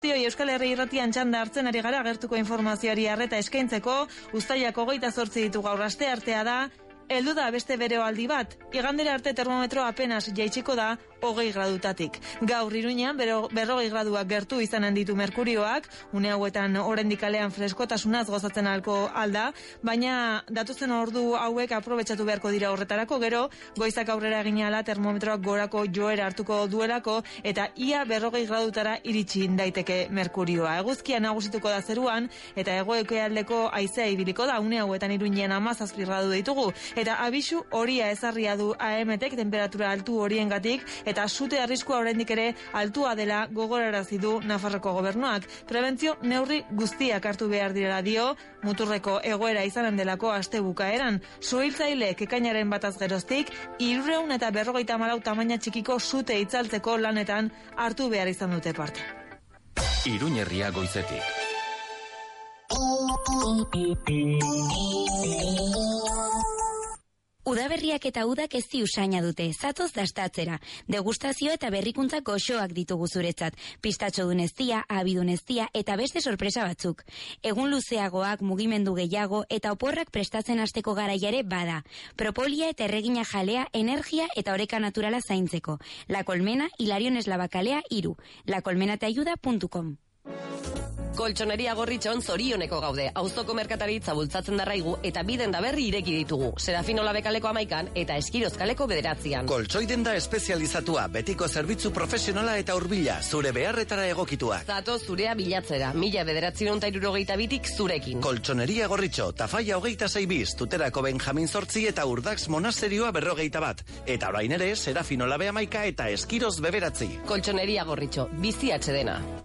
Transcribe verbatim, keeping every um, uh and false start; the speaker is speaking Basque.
Euskal Herri Irratian txanda hartzen ari gara agertuko informazioari arreta eskaintzeko, uztailak hogeita zortzi ditu gaur asteartea da, heldu da beste beroaldi bat, igandera arte termometro apenas jaitsiko da hogei gradutatik. Gaur Iruñean bero, berrogei graduak gertu izanen ditu merkurioak, une hauetan oraindik kalean freskotasunaz gozatzen alko alda, baina datuzen ordu hauek aprobetxatu beharko dira horretarako, gero goizak aurrera egin ala termometroak gorako joera hartuko duelako eta ia berrogei gradutara iritsi daiteke merkurioa. Eguzkia nagusituko da zeruan eta hego-ekialdeko haizea ibiliko da, une hauetan Iruñean hamazazpi gradu ditugu eta abisu horia ezarria du A M Tek temperatura altu horiengatik eta sute arriskua oraindik ere altua dela gogorarazi du Nafarroko gobernuak. Prebentzio neurri guztiak hartu behar direla dio, muturreko egoera izanen delako aste bukaeran. Zuhiltzaileek ekainaren bataz geroztik, hirurehun eta berrogeita hamalau tamaina txikiko sute itzaltzeko lanetan hartu behar izan dute parte. Iruñerria goizetik. Udaberriak eta udak ez usaina dute, zatoz dastatzera. Degustazio eta berrikuntza goxoak ditugu zuretzat. Pistatxo duneztia, abiduneztia eta beste sorpresa batzuk. Egun luzeagoak, mugimendu gehiago eta oporrak prestatzen hasteko garaiare bada. Propolia eta erregina jalea, energia eta oreka naturala zaintzeko. La Colmena, Hilarion Eslabakalea hiru. la colmena te ayuda punto com. Koltxoneria Gorritxon zorioneko gaude. Auzoko merkataritza bultzatzen darraigu eta biden da berri ireki ditugu. Serafino Labekaleko amaikan eta Eskirozkaleko bederatzian. Koltxoi denda espezializatua, betiko zerbitzu profesionala eta hurbila, zure beharretara egokituak. Zato zurea bilatzera, mila bederatziron ta hirurogeita bitik zurekin. Koltxoneria Gorritxo, Tafaia hogeita sei biz, Tuterako Benjamin Zortzi eta Urdax Monasterioa berrogeita bat. Eta orain ere, Serafino Labe amaika eta Eskiroz beberatzi. Koltxoneria Gorritxo, bizi atxedena.